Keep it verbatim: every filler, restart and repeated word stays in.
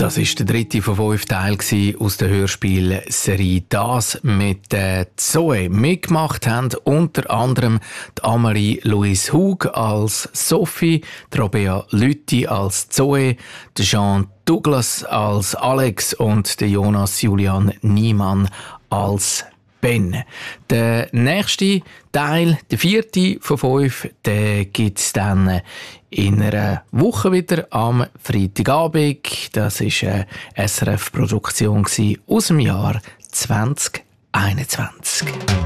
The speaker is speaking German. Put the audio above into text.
Das war der dritte von fünf Teilen aus der Hörspielserie «Das» mit der Zoe. Mitgemacht haben unter anderem die Amarie-Louise Hug als Sophie, die Robea Lüthi als Zoe, der Jean Douglas als Alex und der Jonas Julian Niemann als Ben. Der nächste Teil, der vierte von fünf, den gibt es dann in einer Woche wieder am Freitagabend. Das war eine S R F-Produktion aus dem Jahr zwanzig einundzwanzig.